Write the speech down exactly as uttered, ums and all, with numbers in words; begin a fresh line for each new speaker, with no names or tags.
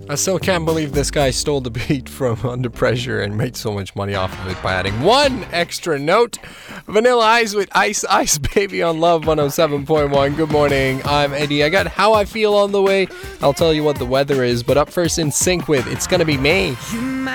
I still can't believe this guy stole the beat from Under Pressure and made so much money off of it by adding one extra note. Vanilla Ice with Ice Ice Baby on Love one oh seven point one. Good morning, I'm Eddie. I got How I Feel on the way. I'll tell you what the weather is, but up first, In Sync with It's Gonna Be May.
You might